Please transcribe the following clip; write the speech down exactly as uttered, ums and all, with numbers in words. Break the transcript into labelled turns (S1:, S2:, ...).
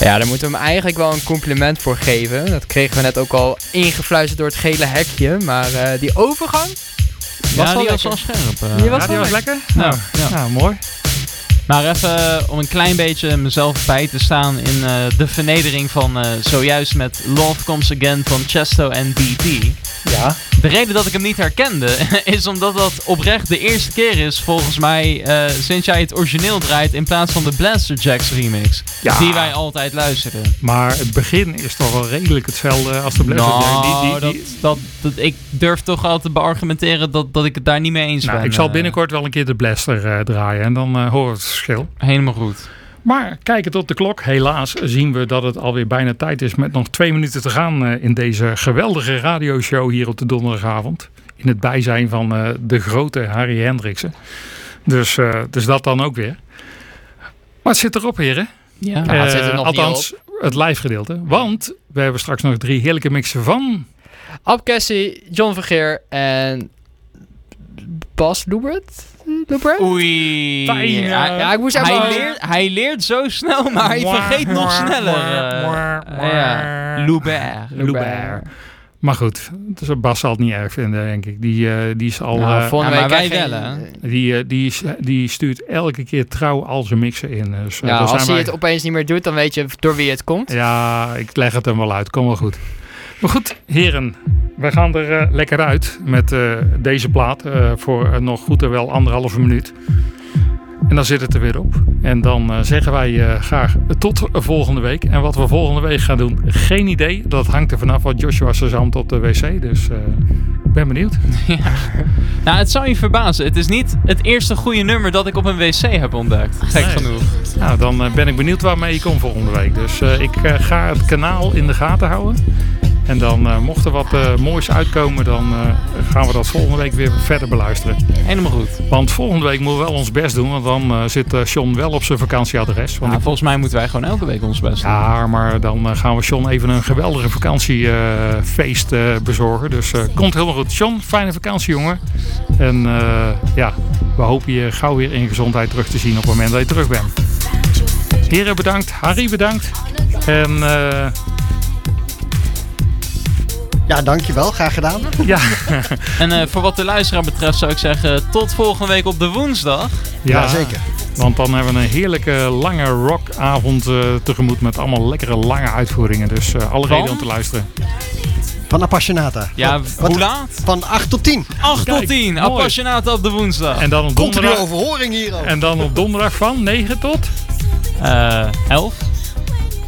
S1: Ja, daar moeten we hem eigenlijk wel een compliment voor geven. Dat kregen we net ook al ingefluisterd door het gele hekje. Maar uh, die overgang was
S2: ja,
S1: wel
S2: die
S1: lekker.
S2: was wel scherp. Uh.
S1: Die was,
S3: ja, die
S1: wel
S3: was
S1: lekker.
S3: lekker? Nou,
S2: ja.
S3: nou, mooi.
S2: Maar even uh, om een klein beetje mezelf bij te staan in uh, de vernedering van uh, zojuist met Love Comes Again van Chesto en D T.
S3: Ja.
S2: De reden dat ik hem niet herkende is omdat dat oprecht de eerste keer is volgens mij uh, sinds jij het origineel draait in plaats van de Blaster Jacks remix.
S3: Ja.
S2: Die wij altijd luisteren.
S3: Maar het begin is toch wel redelijk hetzelfde als de Blaster Jack.
S2: Nou,
S3: Die, die, die...
S2: Dat, dat, dat, ik durf toch al te beargumenteren dat, dat ik het daar niet mee eens
S3: Nou,
S2: ben.
S3: ik zal
S2: uh,
S3: binnenkort wel een keer de Blaster uh, draaien en dan uh, horen we het verschil.
S2: Helemaal goed.
S3: Maar kijkend op de klok, helaas zien we dat het alweer bijna tijd is met nog twee minuten te gaan uh, in deze geweldige radioshow hier op de donderdagavond. In het bijzijn van uh, de grote Harry Hendriksen. Dus, uh, dus dat dan ook weer. Maar het zit erop, heren.
S2: Ja.
S1: Ja, het zit er
S3: Uh,
S1: nog
S3: althans,
S1: niet
S3: het live gedeelte. Want we hebben straks nog drie heerlijke mixen van...
S1: Ab Cassie, John Vergeer en Bas Lubert. Lubert?
S2: Oei.
S3: Fijn, uh,
S1: Ja, ja, ik moest even...
S2: Hij leert, hij leert zo snel, maar hij vergeet nog sneller. Uh, ja. Loubert.
S1: Lubert.
S3: Maar goed, dus Bas zal het niet erg vinden, denk ik. Die, uh, die is al...
S1: Nou,
S3: uh,
S1: volgende
S2: ja,
S1: week
S2: maar wij
S1: krijg je-
S2: wel, hè?
S3: Die, uh, die, is- die stuurt elke keer trouw al zijn mixen in. Dus, uh,
S1: Ja,
S3: daar
S1: als
S3: zijn
S1: hij
S3: wij-
S1: het opeens niet meer doet, dan weet je door wie het komt.
S3: Ja, ik leg het hem wel uit. Kom wel goed. Maar goed, heren. Wij gaan er uh, lekker uit met uh, deze plaat. Uh, voor uh, nog goed en wel anderhalve minuut. En dan zit het er weer op. En dan uh, zeggen wij uh, graag tot volgende week. En wat we volgende week gaan doen, geen idee. Dat hangt er vanaf wat Joshua zand op de wc. Dus uh, ik ben benieuwd.
S2: Ja. Nou, het zou je verbazen. Het is niet het eerste goede nummer dat ik op een wc heb ontdekt. Gek
S3: Nee.
S2: genoeg.
S3: Nou, dan uh, ben ik benieuwd waarmee je komt volgende week. Dus uh, ik uh, ga het kanaal in de gaten houden. En dan uh, mocht er wat uh, moois uitkomen, dan uh, gaan we dat volgende week weer verder beluisteren.
S2: Helemaal goed.
S3: Want volgende week moeten we wel ons best doen, want dan uh, zit uh, John wel op zijn vakantieadres. Want
S2: Nou,
S3: ik-
S2: volgens mij moeten wij gewoon elke week ons best doen.
S3: Ja, maar dan uh, gaan we John even een geweldige vakantiefeest uh, uh, bezorgen. Dus uh, komt helemaal goed. John, fijne vakantie, jongen. En uh, ja, we hopen je gauw weer in gezondheid terug te zien op het moment dat je terug bent. Heren, bedankt. Harry, bedankt. En uh,
S4: Ja, dankjewel. Graag gedaan.
S3: ja,
S2: En uh, voor wat de luisteraar betreft zou ik zeggen tot volgende week op de woensdag.
S4: Ja, zeker.
S3: Want dan hebben we een heerlijke lange rockavond uh, tegemoet met allemaal lekkere lange uitvoeringen. Dus uh, alle
S2: Van?
S3: reden om te luisteren.
S4: Van Appassionata.
S2: Ja,
S4: Wat-
S2: hoe laat?
S4: Van acht tot tien.
S2: acht
S3: Kijk,
S2: tot tien.
S3: mooi.
S2: Appassionata op de woensdag.
S3: En dan op
S4: Continue
S3: donderdag,
S4: overhoring hier ook.
S3: en dan op donderdag van negen tot...
S2: Uh, elf.